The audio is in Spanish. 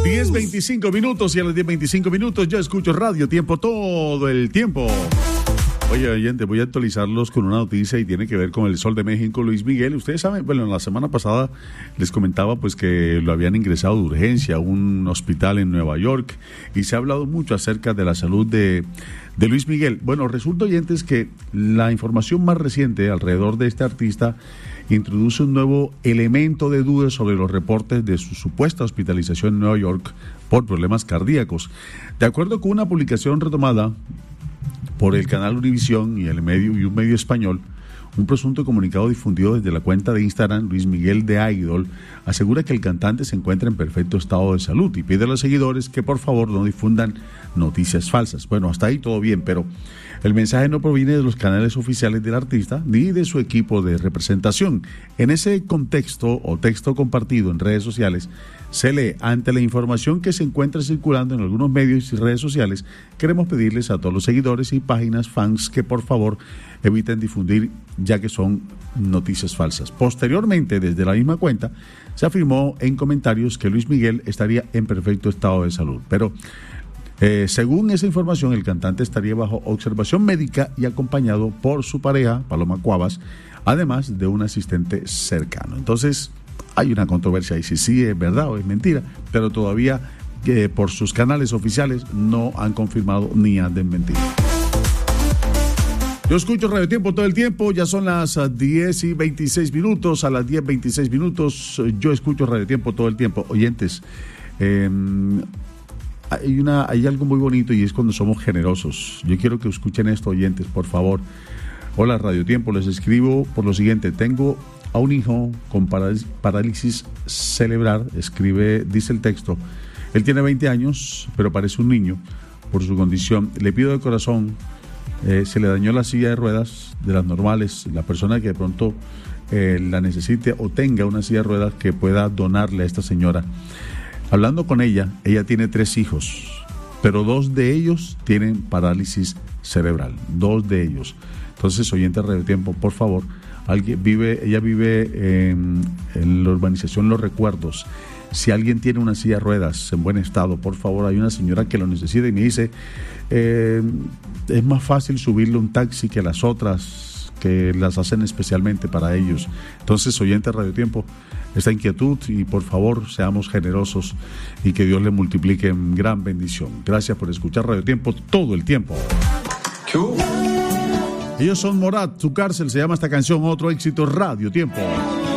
10:25 minutos y a las 10:25 minutos yo escucho Radio Tiempo todo el tiempo. Oye, oyente, voy a actualizarlos con una noticia y tiene que ver con el Sol de México, Luis Miguel. Ustedes saben, bueno, la semana pasada les comentaba pues que lo habían ingresado de urgencia a un hospital en Nueva York y se ha hablado mucho acerca de la salud de Luis Miguel. Bueno, resulta, oyentes, que la información más reciente alrededor de este artista introduce un nuevo elemento de duda sobre los reportes de su supuesta hospitalización en Nueva York por problemas cardíacos. De acuerdo con una publicación retomada por el canal Univisión y un medio español, un presunto comunicado difundido desde la cuenta de Instagram Luis Miguel de Idol asegura que el cantante se encuentra en perfecto estado de salud y pide a los seguidores que por favor no difundan noticias falsas. Bueno, hasta ahí todo bien, pero el mensaje no proviene de los canales oficiales del artista ni de su equipo de representación. En ese contexto o texto compartido en redes sociales, se lee: ante la información que se encuentra circulando en algunos medios y redes sociales, queremos pedirles a todos los seguidores y páginas fans que por favor eviten difundir, ya que son noticias falsas. Posteriormente, desde la misma cuenta, se afirmó en comentarios que Luis Miguel estaría en perfecto estado de salud, pero según esa información, el cantante estaría bajo observación médica y acompañado por su pareja, Paloma Cuevas, además de un asistente cercano. Entonces, hay una controversia ahí, si sí es verdad o es mentira, pero todavía por sus canales oficiales no han confirmado ni han desmentido. Yo escucho Radio Tiempo todo el tiempo, ya son las 10:26 minutos, a las 10:26 minutos yo escucho Radio Tiempo todo el tiempo. Oyentes, hay algo muy bonito y es cuando somos generosos. Yo quiero que escuchen esto, oyentes, por favor. Hola Radio Tiempo, les escribo por lo siguiente: tengo a un hijo con parálisis cerebral, dice el texto. Él tiene 20 años, pero parece un niño por su condición. Le pido de corazón, se le dañó la silla de ruedas de las normales. La persona que de pronto la necesite o tenga una silla de ruedas que pueda donarle a esta señora. Hablando con ella tiene 3 hijos, pero 2 de ellos tienen parálisis cerebral, 2 de ellos. Entonces, oyente de Radio Tiempo, por favor, ella vive en la urbanización Los Recuerdos. Si alguien tiene una silla de ruedas en buen estado, por favor, hay una señora que lo necesita y me dice, es más fácil subirle un taxi que las otras, que las hacen especialmente para ellos. Entonces, oyente de Radio Tiempo, esta inquietud y por favor seamos generosos y que Dios le multiplique en gran bendición. Gracias por escuchar Radio Tiempo todo el tiempo. Ellos son Morat, Su Cárcel se llama esta canción, otro éxito Radio Tiempo.